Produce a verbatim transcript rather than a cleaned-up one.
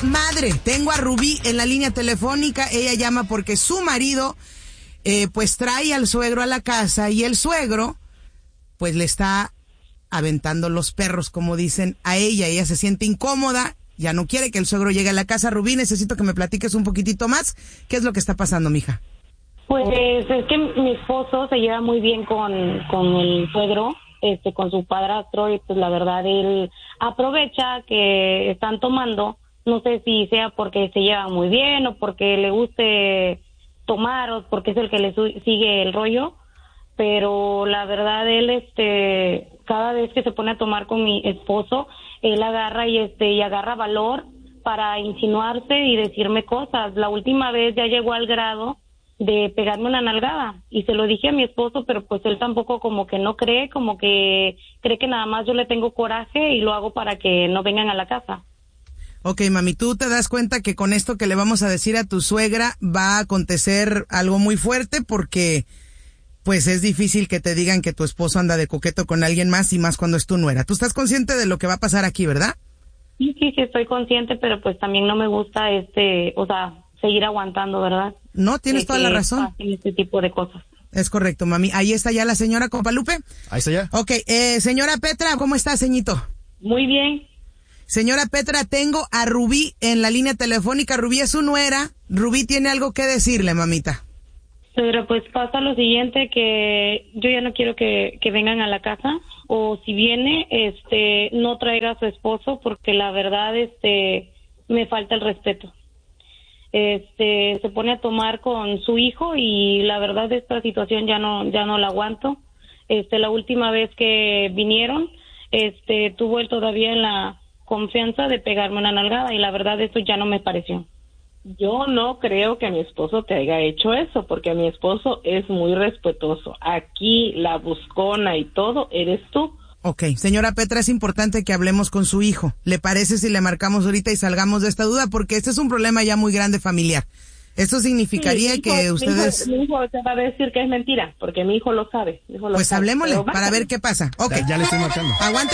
madre. Tengo a Rubí en la línea telefónica. Ella llama porque su marido, eh, pues trae al suegro a la casa y el suegro, pues le está aventando los perros, como dicen a ella. Ella se siente incómoda, ya no quiere que el suegro llegue a la casa. Rubí, necesito que me platiques un poquitito más. ¿Qué es lo que está pasando, mija? Pues es que mi esposo se lleva muy bien con, con el suegro, este, con su padrastro, y pues la verdad él aprovecha que están tomando, no sé si sea porque se llevan muy bien o porque le guste tomar o porque es el que le su- sigue el rollo, pero la verdad él, este, cada vez que se pone a tomar con mi esposo, él agarra y este, y agarra valor para insinuarse y decirme cosas. La última vez ya llegó al grado de pegarme una nalgada y se lo dije a mi esposo, pero pues él tampoco como que no cree, como que cree que nada más yo le tengo coraje y lo hago para que no vengan a la casa. Ok, mami, tú te das cuenta que con esto que le vamos a decir a tu suegra va a acontecer algo muy fuerte, porque pues es difícil que te digan que tu esposo anda de coqueto con alguien más, y más cuando es tu nuera. Tú estás consciente de lo que va a pasar aquí, ¿verdad? Sí, sí, sí, estoy consciente, pero pues también no me gusta este, o sea, seguir aguantando, ¿verdad? No, tienes De toda la que razón. pasen este tipo de cosas. Es correcto, mami. Ahí está ya la señora Compalupe. Ahí está ya. Ok, eh, señora Petra, ¿cómo está, ceñito? Muy bien. Señora Petra, tengo a Rubí en la línea telefónica. Rubí es su nuera. Rubí tiene algo que decirle, mamita. Pero pues pasa lo siguiente, que yo ya no quiero que, que vengan a la casa, o si viene, este, no traiga a su esposo, porque la verdad, este, me falta el respeto. Este, se pone a tomar con su hijo y la verdad esta situación ya no, ya no la aguanto. Este, la última vez que vinieron, este, tuvo él todavía la confianza de pegarme una nalgada y la verdad eso ya no me pareció. Yo no creo que mi esposo te haya hecho eso, porque mi esposo es muy respetuoso. Aquí la buscona y todo eres tú. Ok, señora Petra, es importante que hablemos con su hijo. ¿Le parece si le marcamos ahorita y salgamos de esta duda? Porque este es un problema ya muy grande familiar. Esto significaría Sí, mi que hijo, ustedes... Mi hijo, mi hijo te va a decir que es mentira, porque mi hijo lo sabe. Mi hijo lo Pues sabe. hablemosle Pero para bájale. ver qué pasa. Ok. Ya, ya le estoy marcando. Aguante.